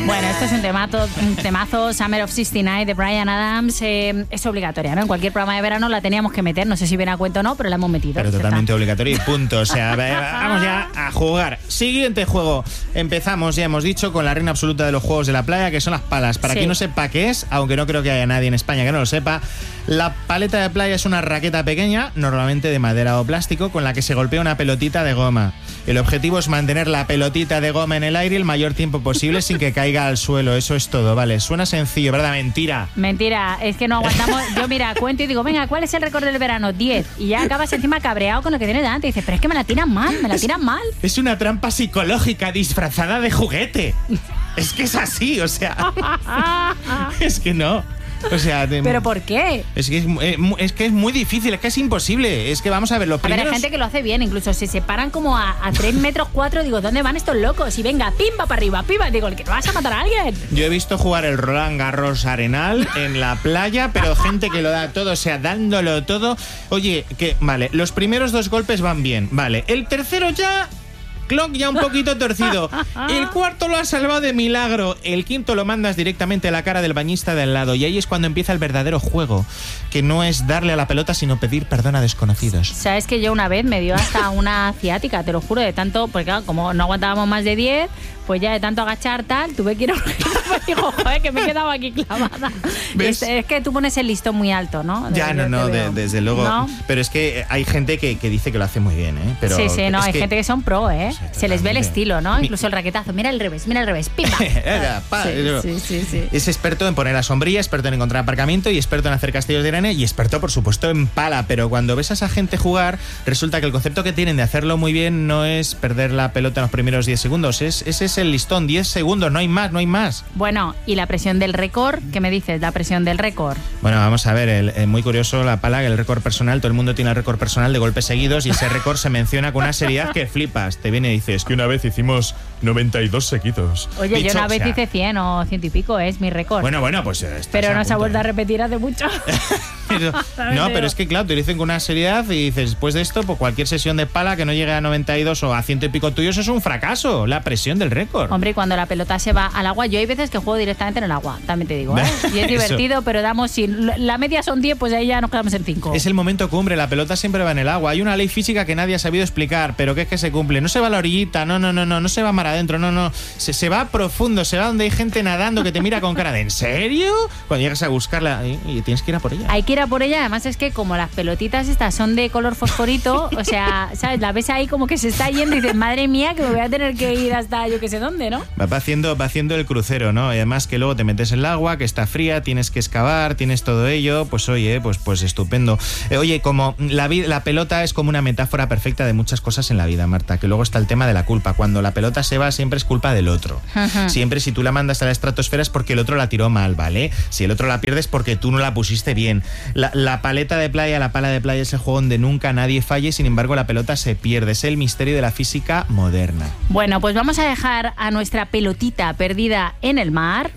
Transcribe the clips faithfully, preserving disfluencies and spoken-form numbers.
Bueno, esto es un temazo, un temazo Summer of sesenta y nueve de Bryan Adams. Eh, es obligatoria, ¿no? En cualquier programa de verano la teníamos que meter. No sé si viene a cuento o no, pero la hemos metido. Pero totalmente obligatorio y punto. O sea, vamos ya a jugar. Siguiente juego. Empezamos, ya hemos dicho, con la reina absoluta de los juegos de la playa, que son las palas. Para Sí. quien no sepa qué es, aunque no creo que haya nadie en España que no lo sepa, la paleta de playa es una raqueta pequeña, normalmente de madera o plástico, con la que se golpea una pelotita de goma. El objetivo es mantener la pelotita de goma en el aire el mayor tiempo posible sin que caiga al suelo. Eso es todo, ¿vale? Suena sencillo, ¿verdad? Mentira. Mentira, es que no aguantamos. Yo, mira, cuento y digo, venga, ¿cuál es el récord del verano? diez. Y ya acabas encima cabreado con lo que tienes delante. Y dices, pero es que me la tiran mal, me la tiran mal. Es una trampa psicológica disfrazada de juguete. Es que es así, o sea... es que no. O sea, de, ¿Pero por qué? Es que es, eh, es que es muy difícil, es que es imposible. Es que vamos a ver, los A ver, primeros... hay gente que lo hace bien, incluso se separan como a, a tres metros cuatro. Digo, ¿dónde van estos locos? Y venga, pimba para arriba, pimba. Digo, ¿que vas a matar a alguien? Yo he visto jugar el Roland Garros Arenal en la playa, pero gente que lo da todo, o sea, dándolo todo. Oye, que vale, los primeros dos golpes van bien, vale. El tercero ya... Clock ya un poquito torcido. El cuarto lo has salvado de milagro. El quinto lo mandas directamente a la cara del bañista de al lado. Y ahí es cuando empieza el verdadero juego, que no es darle a la pelota, sino pedir perdón a desconocidos. Sabes que yo una vez me dio hasta una ciática, te lo juro, de tanto, porque claro, como no aguantábamos más de diez, pues ya de tanto agachar tal, tuve que ir a un y digo, joder, que me he quedado aquí clavada. Es, es que tú pones el listón muy alto, ¿no? Ya, no, no, de, desde luego. ¿No? Pero es que hay gente que, que dice que lo hace muy bien, ¿eh? Pero sí, sí, no, hay que, gente que son pro, ¿eh? Sí, se les ve el estilo, ¿no? Incluso el raquetazo. Mira el revés, mira el revés. ¡Pimba! sí, sí, sí, sí. Es experto en poner la sombrilla, experto en encontrar aparcamiento y experto en hacer castillos de arena y experto, por supuesto, en pala. Pero cuando ves a esa gente jugar, resulta que el concepto que tienen de hacerlo muy bien no es perder la pelota en los primeros diez segundos. Es, ese es el listón, diez segundos, no hay más, no hay más. Bueno, ¿y la presión del récord? ¿Qué me dices? La presión del récord. Bueno, vamos a ver, el, el muy curioso la pala, el récord personal, todo el mundo tiene el récord personal de golpes seguidos y ese récord se menciona con una seriedad que flipas. Te viene y dices que una vez hicimos noventa y dos seguidos. Oye, Dicho, yo una vez o sea, hice cien o ciento y pico, es mi récord. Bueno, bueno, pues... Pero no a se ha punto, vuelto ¿eh? a repetir hace mucho. Pero, no, pero es que claro, te lo dicen con una seriedad y dices, después de esto, pues cualquier sesión de pala que no llegue a noventa y dos o a ciento y pico tuyos es un fracaso, la presión del récord. Hombre, y cuando la pelota se va al agua, yo hay veces que juego directamente en el agua, también te digo, ¿eh? Y es divertido, pero damos, si la media son diez, pues ahí ya nos quedamos en cinco. Es el momento cumbre, la pelota siempre va en el agua. Hay una ley física que nadie ha sabido explicar, pero que es que se cumple. No se va a la orillita, no, no, no, no, no se va mar adentro, no, no. Se, se va profundo, se va donde hay gente nadando que te mira con cara de ¿en serio? Cuando llegas a buscarla y, y tienes que ir a por ella. Hay que ir a por ella, además es que como las pelotitas estas son de color fosforito, o sea, ¿sabes? La ves ahí como que se está yendo y dices, madre mía, que me voy a tener que ir hasta yo que sé dónde, ¿no? Va haciendo, va haciendo el crucero, ¿no? Y además que luego te metes en el agua, que está fría, tienes que excavar, tienes todo ello, pues oye, pues, pues estupendo. Eh, oye, como la, la pelota es como una metáfora perfecta de muchas cosas en la vida, Marta, que luego está el tema de la culpa. Cuando la pelota se va siempre es culpa del otro. Uh-huh. Siempre si tú la mandas a la estratosfera es porque el otro la tiró mal, ¿vale? Si el otro la pierde es porque tú no la pusiste bien. La, la paleta de playa, la pala de playa es el juego donde nunca nadie falle, sin embargo la pelota se pierde. Es el misterio de la física moderna. Bueno, pues vamos a dejar a nuestra pelotita perdida en el mar.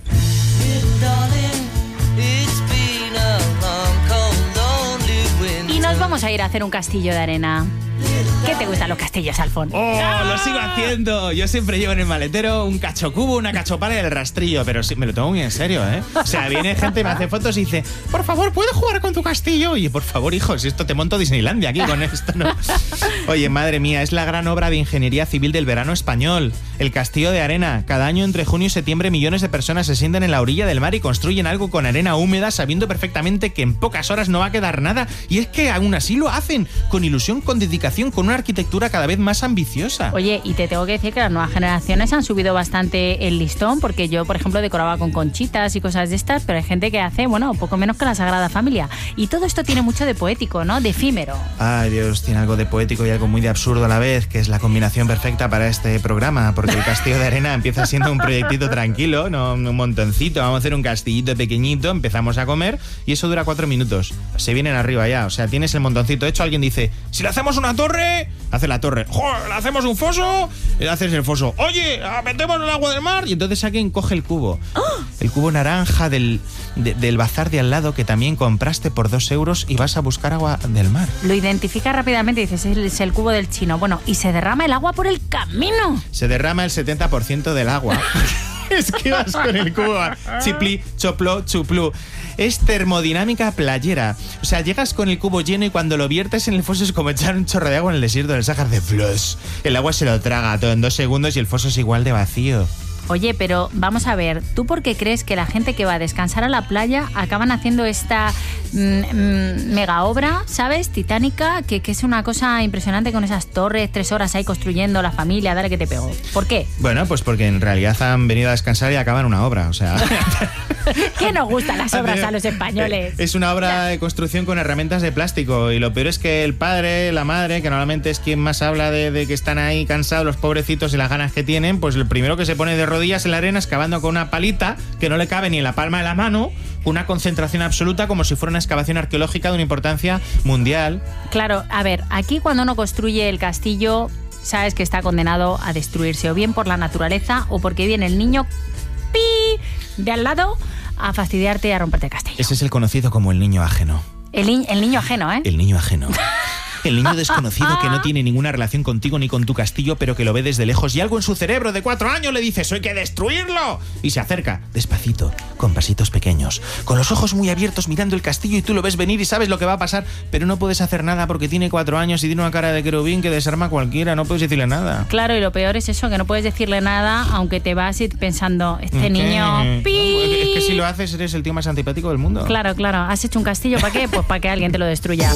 Y nos vamos a ir a hacer un castillo de arena. ¿Qué te gustan los castillos, Alfón? ¡Oh, ¡Ah! Lo sigo haciendo! Yo siempre llevo en el maletero un cachocubo, una cachopala y el rastrillo, pero sí, me lo tomo muy en serio, ¿eh? O sea, viene gente, me hace fotos y dice, por favor, ¿puedo jugar con tu castillo? Y por favor, hijo, si esto te monto Disneylandia aquí con esto, ¿no? Oye, madre mía, es la gran obra de ingeniería civil del verano español, el castillo de arena. Cada año entre junio y septiembre millones de personas se sientan en la orilla del mar y construyen algo con arena húmeda, sabiendo perfectamente que en pocas horas no va a quedar nada. Y es que aún así lo hacen, con ilusión, con dedicación, con una arquitectura cada vez más ambiciosa. Oye, y te tengo que decir que las nuevas generaciones han subido bastante el listón, porque yo, por ejemplo, decoraba con conchitas y cosas de estas, pero hay gente que hace, bueno, poco menos que la Sagrada Familia. Y todo esto tiene mucho de poético, ¿no? De efímero. Ay, Dios, tiene algo de poético y algo muy de absurdo a la vez, que es la combinación perfecta para este programa, porque el castillo de arena empieza siendo un proyectito tranquilo, no un montoncito, vamos a hacer un castillito pequeñito, empezamos a comer y eso dura cuatro minutos. Se vienen arriba ya, o sea, tienes el montoncito hecho, alguien dice, si le hacemos una torre, hace la torre. ¡Joder! ¿Le hacemos un foso? Le haces el foso. Oye, metemos el agua del mar. Y entonces alguien coge el cubo. ¡Oh! El cubo naranja del, de, del bazar de al lado que también compraste por dos euros y vas a buscar agua del mar. Lo identifica rápidamente y dices, es el, es el cubo del chino. Bueno, y se derrama el agua por el camino. Se derrama el setenta por ciento del agua. Esquivas con el cubo. Chipli, choplo, chuplu. Es termodinámica playera. O sea, llegas con el cubo lleno y cuando lo viertes en el foso es como echar un chorro de agua en el desierto del Sáhara de flush. El agua se lo traga todo en dos segundos y el foso es igual de vacío. Oye, pero vamos a ver, ¿tú por qué crees que la gente que va a descansar a la playa acaban haciendo esta mmm, mega obra, ¿sabes? Titánica, que, que es una cosa impresionante con esas torres, tres horas ahí construyendo la familia, dale que te pego. ¿Por qué? Bueno, pues porque en realidad han venido a descansar y acaban una obra, o sea... ¿Qué nos gustan las obras a los españoles? Es una obra de construcción con herramientas de plástico y lo peor es que el padre, la madre, que normalmente es quien más habla de, de que están ahí cansados los pobrecitos y las ganas que tienen, pues el primero que se pone de rodillas en la arena excavando con una palita que no le cabe ni en la palma de la mano, una concentración absoluta como si fuera una excavación arqueológica de una importancia mundial. Claro, a ver, aquí cuando uno construye el castillo, sabes que está condenado a destruirse, o bien por la naturaleza o porque viene el niño pi de al lado a fastidiarte y a romperte el castillo. Ese es el conocido como el niño ajeno. El, ni- el niño ajeno, ¿eh? El niño ajeno. El niño desconocido que no tiene ninguna relación contigo ni con tu castillo, pero que lo ve desde lejos y algo en su cerebro de cuatro años le dice: ¡Eso hay que destruirlo! Y se acerca, despacito, con pasitos pequeños, con los ojos muy abiertos mirando el castillo y tú lo ves venir y sabes lo que va a pasar, pero no puedes hacer nada porque tiene cuatro años y tiene una cara de querubín que desarma a cualquiera, no puedes decirle nada. Claro, y lo peor es eso, que no puedes decirle nada, aunque te vas y pensando, este ¿Qué? niño... ¡pi! No, es que si lo haces eres el tío más antipático del mundo. Claro, claro. ¿Has hecho un castillo para qué? Pues para que alguien te lo destruya.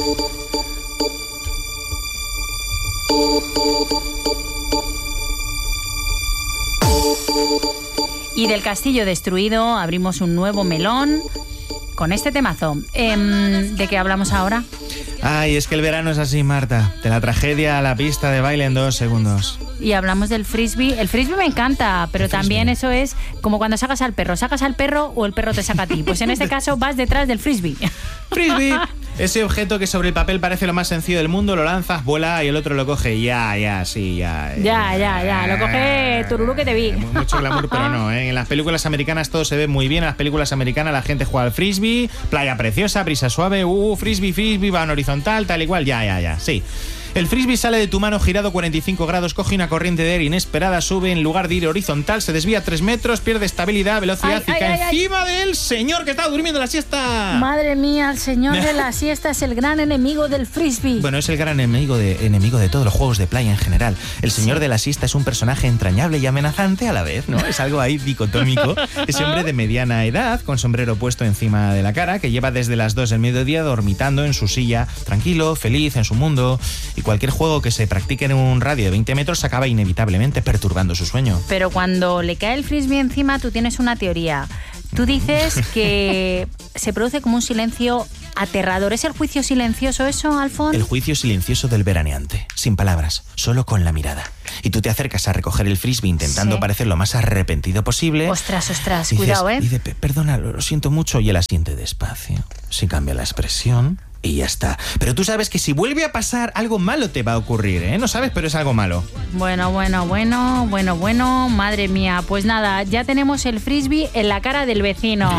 Y del castillo destruido abrimos un nuevo melón con este temazo. Eh, ¿De qué hablamos ahora? Ay, es que el verano es así, Marta. De la tragedia a la pista de baile en dos segundos. Y hablamos del frisbee. El frisbee me encanta, pero también eso es como cuando sacas al perro. ¿Sacas al perro o el perro te saca a ti? Pues en este caso vas detrás del frisbee. Frisbee. Ese objeto que sobre el papel parece lo más sencillo del mundo, lo lanzas, vuela y el otro lo coge. Ya, ya, sí, ya. Ya, ya, ya. Lo coge Tururú que te vi. Mucho glamour, pero no, ¿eh? En las películas americanas todo se ve muy bien. En las películas americanas la gente juega al frisbee, playa preciosa, brisa suave, uh, frisbee, frisbee, va en horizontal, tal igual, ya, ya, ya, sí. El frisbee sale de tu mano girado cuarenta y cinco grados, coge una corriente de aire inesperada, sube en lugar de ir horizontal, se desvía tres metros, pierde estabilidad, velocidad Ay, y cae ay, ay, encima del señor que está durmiendo la siesta. Madre mía, el señor de la siesta es el gran enemigo del frisbee. Bueno, es el gran enemigo de, enemigo de todos los juegos de playa en general. El señor Sí. de la siesta es un personaje entrañable y amenazante a la vez, ¿no? Es algo ahí dicotómico. Es hombre de mediana edad, con sombrero puesto encima de la cara, que lleva desde las dos del mediodía dormitando en su silla, tranquilo, feliz en su mundo. Y cualquier juego que se practique en un radio de veinte metros acaba inevitablemente perturbando su sueño. Pero cuando le cae el frisbee encima, tú tienes una teoría. Tú dices que se produce como un silencio aterrador. ¿Es el juicio silencioso eso, Alfon? El juicio silencioso del veraneante, sin palabras, solo con la mirada. Y tú te acercas a recoger el frisbee intentando Sí. parecer lo más arrepentido posible. Ostras, ostras, Dices, cuidado, ¿eh? Dice, perdona, lo siento mucho, y él asiente despacio. Si cambia la expresión y ya está. Pero tú sabes que si vuelve a pasar, algo malo te va a ocurrir, ¿eh? No sabes, pero es algo malo. Bueno, bueno, bueno, bueno, bueno, madre mía. Pues nada, ya tenemos el frisbee en la cara del vecino.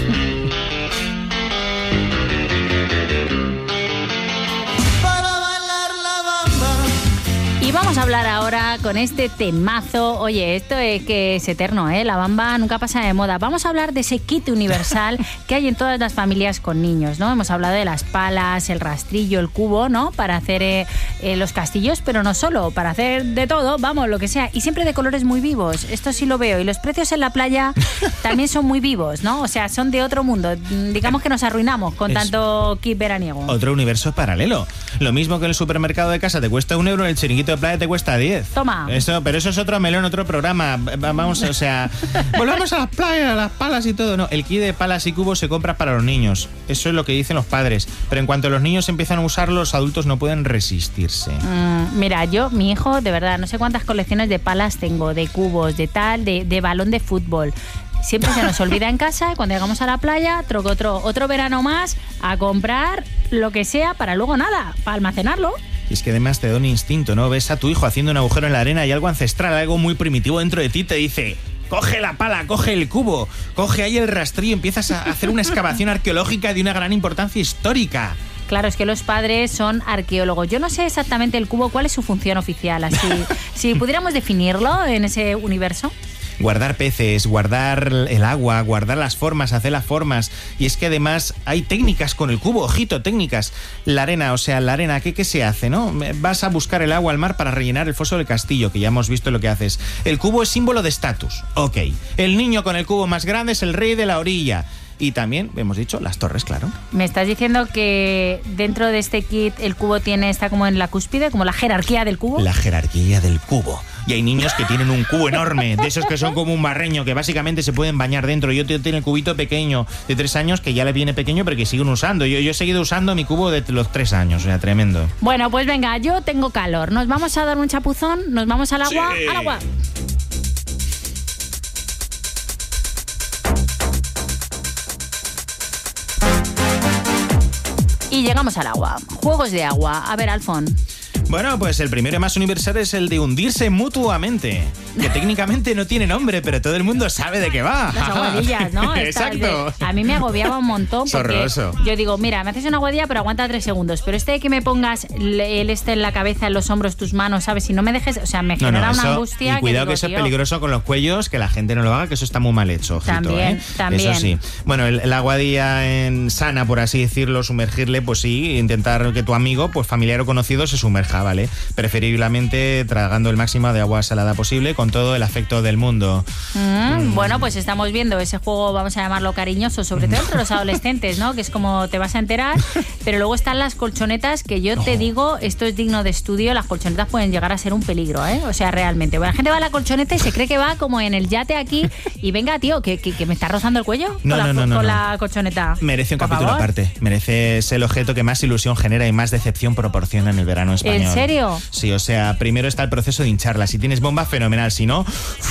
Y vamos a hablar ahora con este temazo. Oye, esto es que es eterno, ¿eh? La bamba nunca pasa de moda. Vamos a hablar de ese kit universal que hay en todas las familias con niños, ¿no? Hemos hablado de las palas, el rastrillo, el cubo, ¿no? Para hacer eh, eh, los castillos, pero no solo, para hacer de todo, vamos, lo que sea. Y siempre de colores muy vivos. Esto sí lo veo. Y los precios en la playa también son muy vivos, ¿no? O sea, son de otro mundo. Digamos que nos arruinamos con Es tanto kit veraniego. Otro universo paralelo. Lo mismo que en el supermercado de casa te cuesta un euro, en el chiringuito de playa te cuesta diez. Toma. Eso, pero eso es otro melón, otro programa. Vamos, o sea, volvamos a las playas, a las palas y todo. No, el kit de palas y cubos se compra para los niños. Eso es lo que dicen los padres. Pero en cuanto los niños empiezan a usarlo, los adultos no pueden resistirse. Mm, mira, yo, mi hijo, de verdad, no sé cuántas colecciones de palas tengo, de cubos, de tal, de, de balón de fútbol. Siempre se nos olvida en casa y cuando llegamos a la playa, troco otro, otro verano más a comprar lo que sea para luego nada, para almacenarlo. Y es que además te da un instinto, ¿no? Ves a tu hijo haciendo un agujero en la arena y algo ancestral, algo muy primitivo dentro de ti te dice: coge la pala, coge el cubo, coge ahí el rastrillo, empiezas a hacer una excavación arqueológica de una gran importancia histórica. Claro, es que los padres son arqueólogos. Yo no sé exactamente el cubo cuál es su función oficial, así si pudiéramos definirlo en ese universo. guardar peces, guardar el agua, guardar las formas, hacer las formas. Y es que además hay técnicas con el cubo, ojito, técnicas. La arena, o sea, la arena, ¿qué, qué se hace, no? Vas a buscar el agua al mar para rellenar el foso del castillo, que ya hemos visto lo que haces. El cubo es símbolo de estatus. Ok. El niño con el cubo más grande es el rey de la orilla. Y también, hemos dicho, las torres, claro. Me estás diciendo que dentro de este kit el cubo tiene, está como en la cúspide, como la jerarquía del cubo. La jerarquía del cubo. Y hay niños que tienen un cubo enorme, de esos que son como un barreño, que básicamente se pueden bañar dentro. Yo tengo el cubito pequeño de tres años, que ya le viene pequeño, pero que siguen usando. Yo, yo he seguido usando mi cubo de los tres años, o sea, tremendo. Bueno, pues venga, yo tengo calor. Nos vamos a dar un chapuzón, nos vamos al agua, Sí. al agua. Y llegamos al agua. Juegos de agua. A ver, Alfon. Bueno, pues el primero y más universal es el de hundirse mutuamente, que técnicamente no tiene nombre, pero todo el mundo sabe de qué va. Las aguadillas, ¿no? Exacto. De, a mí me agobiaba un montón porque Horroroso. Yo digo, mira, me haces una aguadilla pero aguanta tres segundos, pero este de que me pongas el este en la cabeza, en los hombros, tus manos, ¿sabes? Si no me dejes, o sea, me No, genera no, una eso, angustia. y cuidado que, que, digo, eso tío, es peligroso con los cuellos, que la gente no lo haga, que eso está muy mal hecho, ojito, También, ¿eh? también. Eso sí. Bueno, el, el aguadilla en sana, por así decirlo, sumergirle, pues sí, intentar que tu amigo, pues familiar o conocido, se sumerja, ¿vale? Preferiblemente tragando el máximo de agua salada posible con todo el afecto del mundo. Mm, mm. Bueno, pues estamos viendo ese juego, vamos a llamarlo cariñoso, sobre todo entre los adolescentes, ¿no? Que es como te vas a enterar, pero luego están las colchonetas, que yo te digo, esto es digno de estudio, las colchonetas pueden llegar a ser un peligro, ¿eh? O sea, realmente. Bueno, la gente va a la colchoneta y se cree que va como en el yate aquí y venga, tío, que, que, que me está rozando el cuello no, con, no, la, no, con no, la colchoneta. Merece un Por capítulo favor. aparte. Merece es el objeto que más ilusión genera y más decepción proporciona en el verano español. ¿En serio? Sí, o sea, primero está el proceso de hincharla. Si tienes bomba, fenomenal. Si no...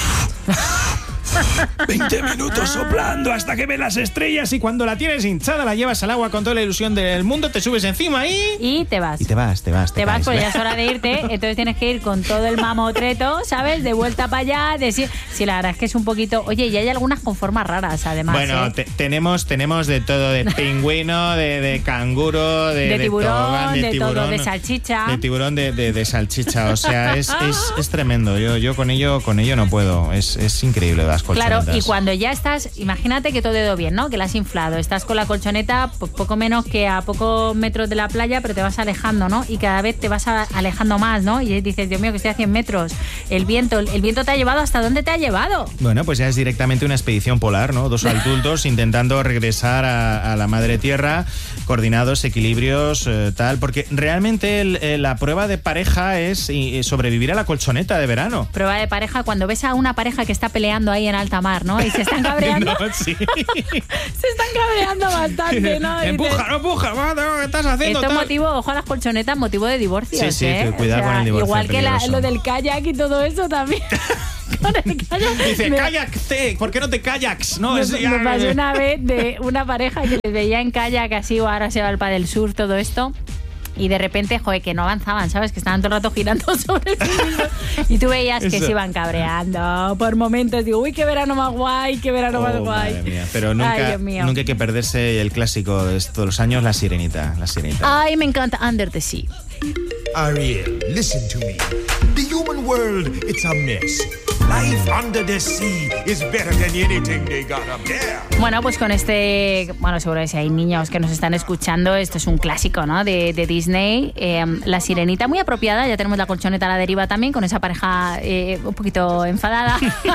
veinte minutos soplando hasta que ves las estrellas y cuando la tienes hinchada la llevas al agua con toda la ilusión del mundo, te subes encima y... Y te vas. Y te vas, te vas. Te, Te, vas, caes. pues ya es hora de irte, entonces tienes que ir con todo el mamotreto, ¿sabes? De vuelta para allá, decir, sí, la verdad es que es un poquito, oye, y hay algunas con formas raras, además. Bueno, ¿eh? te- tenemos, tenemos de todo, de pingüino, de, de canguro, de, De tiburón, tobogán, de tiburón, todo, de salchicha. De tiburón, de, de, de salchicha, o sea, es, es, es tremendo. Yo, yo con ello, con ello no puedo, es, es increíble las colchonetas. Claro, y cuando ya estás, imagínate que todo ha ido bien, ¿no? Que la has inflado, estás con la colchoneta, pues poco menos que a pocos metros de la playa, pero te vas alejando, ¿no? Y cada vez te vas a- alejando más, ¿no? Y dices, Dios mío, que estoy a cien metros. El viento, el viento te ha llevado, ¿hasta dónde te ha llevado? Bueno, pues ya es directamente una expedición polar, ¿no? Dos adultos intentando regresar a, a la madre tierra, coordinados, equilibrios, eh, tal, porque realmente el- eh, la prueba de pareja es eh, sobrevivir a la colchoneta de verano. Prueba de pareja, cuando ves a una pareja que está peleando ahí en alta mar, ¿no? Y se están cabreando. No, sí. Se están cabreando bastante, ¿no? Y Empuja, dices, no empuja, va, ¿qué estás haciendo? esto es tal? motivo, ojo a las colchonetas, motivo de divorcios, Sí, sí, ¿eh? que cuidado con el divorcio, Igual que la- peligroso. lo del kayak y todo eso también. Con el kayak. Dice, Me- kayak, C, ¿por qué no te kayaks? No, Me, es, me pasó una vez de una pareja que les veía en kayak así, o ahora se va al del sur, todo esto. Y de repente, joder, que no avanzaban, ¿sabes? Que estaban todo el rato girando sobre sí mismos. Y tú veías que Eso. se iban cabreando por momentos. Digo, uy, qué verano más guay, qué verano más Oh, guay. madre mía. Pero Ay, nunca, Dios mío. nunca hay que perderse el clásico de todos los años, La Sirenita. La Sirenita. Ay, me encanta Under the Sea. Ariel, listen to me. The human world, it's a mess. Life under the sea is better than anything they got up there. Bueno, pues con este, bueno, seguro que si hay niños que nos están escuchando, esto es un clásico, ¿no? De, de Disney. Eh, la Sirenita, muy apropiada, ya tenemos la colchoneta a la deriva también, con esa pareja eh, un poquito enfadada.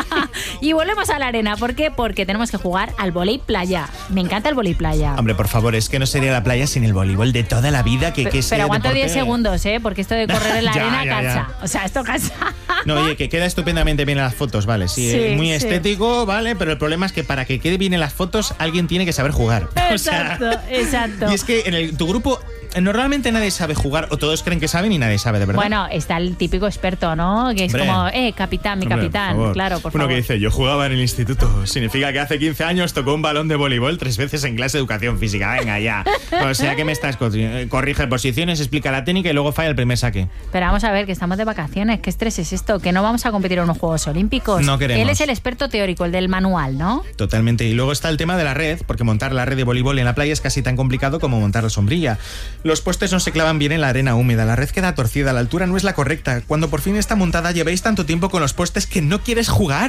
Y volvemos a la arena, ¿por qué? Porque tenemos que jugar al vóley playa. Me encanta el vóley playa. Hombre, por favor, es que no sería la playa sin el voleibol de toda la vida. Que, Pe- que ese Pero aguanto deporte- diez segundos, ¿eh? Porque esto de correr en la Ya, arena ya, ya. cansa. O sea, esto cansa. No, oye, que queda estupendamente bien en las fotos, vale. Sí, Sí, es muy sí. estético, vale, pero el problema es que para que quede bien en las fotos, alguien tiene que saber jugar. O sea, Exacto, exacto. y es que en el- tu grupo normalmente nadie sabe jugar, o todos creen que saben y nadie sabe, de verdad. Bueno, está el típico experto, ¿no? Que es Hombre. como, eh, capitán, mi Hombre, capitán. por favor. Claro, por Uno favor. que dice, yo jugaba en el instituto. Significa que hace quince años tocó un balón de voleibol tres veces en clase de educación física. Venga, ya. O sea, que me estás... co- Corrige posiciones, explica la técnica y luego falla el primer saque. Pero vamos a ver, que estamos de vacaciones. ¿Qué estrés es esto? Que no vamos a competir en unos Juegos Olímpicos. No queremos. Él es el experto teórico, el del manual, ¿no? Totalmente. Y luego está el tema de la red, porque montar la red de voleibol en la playa es casi tan complicado como montar la sombrilla. Los postes no se clavan bien en la arena húmeda, la red queda torcida, la altura no es la correcta. Cuando por fin está montada lleváis tanto tiempo con los postes que no quieres jugar.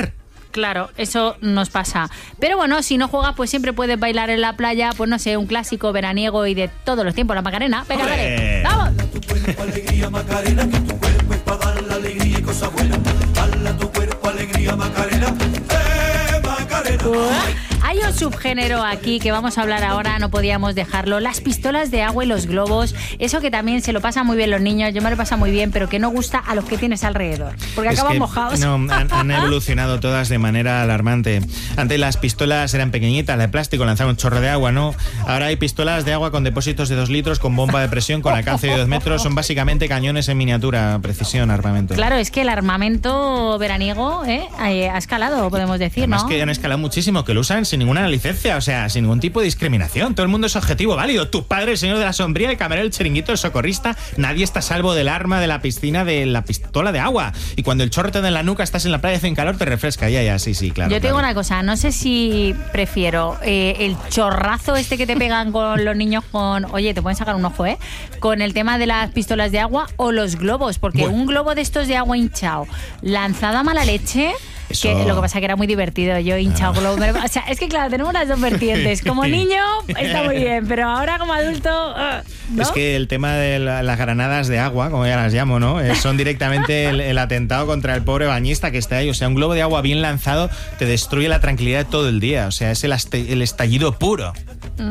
Claro, eso nos pasa. Pero bueno, si no juegas, pues siempre puedes bailar en la playa, pues no sé, un clásico veraniego y de todos los tiempos, la Macarena. Venga, dale, ¡vamos! Tu cuerpo, alegría, Macarena, que tu cuerpo es para dar la alegría y cosas buenas. Dale a tu cuerpo, alegría, Macarena. ¡Eh, Macarena! Hay un subgénero aquí que vamos a hablar ahora, no podíamos dejarlo. Las pistolas de agua y los globos. Eso que también se lo pasa muy bien los niños, yo me lo paso muy bien, pero que no gusta a los que tienes alrededor. Porque Es acaban que, mojados. No, han, han evolucionado todas de manera alarmante. Antes las pistolas eran pequeñitas, de plástico, lanzaban un chorro de agua, ¿no? Ahora hay pistolas de agua con depósitos de dos litros, con bomba de presión, con alcance de dos metros. Son básicamente cañones en miniatura, precisión, armamento. Claro, es que el armamento veraniego ¿eh? ha escalado, podemos decir, Además ¿no? que han escalado muchísimo, que lo usan sin ninguna licencia, o sea, sin ningún tipo de discriminación. Todo el mundo es objetivo válido. Tu padre, el señor de la sombría, el camarero, el chiringuito, el socorrista. Nadie está a salvo del arma, de la piscina, de la pistola de agua. Y cuando el chorro te da en la nuca, estás en la playa, hace un calor, te refresca. Ya, ya, sí, sí, claro. Yo te claro. digo una cosa, no sé si prefiero eh, el chorrazo este que te pegan con los niños con... Oye, te pueden sacar un ojo, ¿eh? Con el tema de las pistolas de agua o los globos, porque Bueno. un globo de estos de agua hinchado, lanzada a mala leche... Eso. Que lo que pasa que era muy divertido, yo hinchado Ah. globo. O sea, es que claro, tenemos las dos vertientes. Como niño está muy bien, pero ahora como adulto, uh, ¿no? Es que el tema de la- las granadas de agua, como ya las llamo, ¿no? Eh, son directamente el, el atentado contra el pobre bañista que está ahí. O sea, un globo de agua bien lanzado te destruye la tranquilidad de todo el día. O sea, es el, aste- el estallido puro. I'm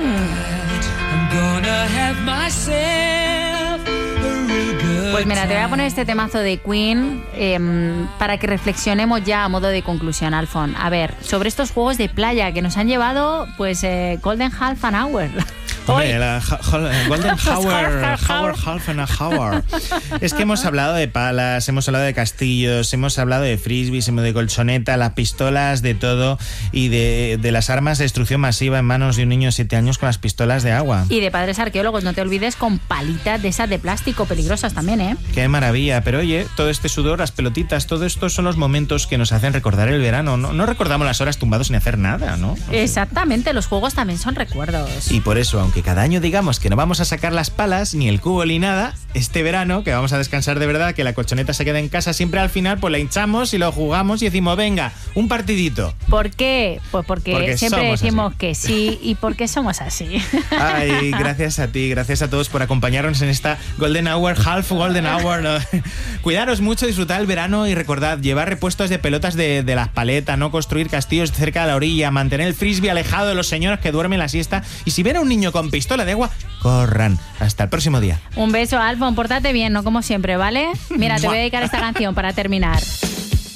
gonna have myself a real good Pues mira, te voy a poner este temazo de Queen eh, para que reflexionemos ya a modo de conclusión, Alfon. A ver, sobre estos juegos de playa que nos han llevado, pues, eh, Golden Half an Hour. Hombre, Hoy. la ha- ha- Golden Hour, Hour, Half and a Hour. Es que hemos hablado de palas, hemos hablado de castillos, hemos hablado de frisbees, hemos de colchoneta, las pistolas, de todo, y de, de las armas de destrucción masiva en manos de un niño de siete años con las pistolas de agua. Y de padres arqueólogos, no te olvides, con palitas de esas de plástico peligrosas también, ¿eh? Qué maravilla, pero oye, todo este sudor, las pelotitas, todo esto son los momentos que nos hacen recordar el verano. No, no recordamos las horas tumbados sin hacer nada, ¿no? Exactamente, los juegos también son recuerdos. Y por eso, aunque cada año digamos que no vamos a sacar las palas, ni el cubo, ni nada, este verano, que vamos a descansar de verdad, que la colchoneta se queda en casa, siempre al final pues la hinchamos y lo jugamos y decimos, venga, un partidito. ¿Por qué? Pues porque, Porque siempre somos decimos así. que sí y porque somos así. Ay, gracias a ti, gracias a todos por acompañarnos en esta Golden Hour, Half Golden Hour. ¿no? Cuidaros mucho, disfrutad el verano y recordad, llevar repuestos de pelotas de, de las paletas, no construir castillos cerca de la orilla, mantener el frisbee alejado de los señores que duermen la siesta y si ven a un niño con pistola de agua, corran. Hasta el próximo día. Un beso, Alfon, pórtate bien, no como siempre, ¿vale? Mira, te voy a dedicar esta canción para terminar.